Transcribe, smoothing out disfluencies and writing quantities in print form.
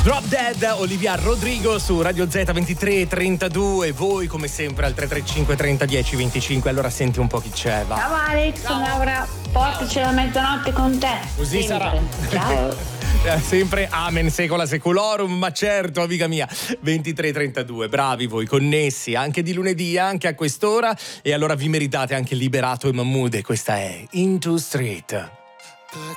Drop Dead, Olivia Rodrigo su Radio Z 23:32. Voi come sempre al 335 30 10 25. Allora senti un po' chi c'è, va. Ciao Alex, Laura, portaci la mezzanotte con te. Così sempre. sarà. Ciao. Sempre amen secola seculorum, ma certo, amica mia. 23:32, bravi voi, connessi anche di lunedì, anche a quest'ora. E allora vi meritate anche Liberato e Mahmood. E questa è Into Street.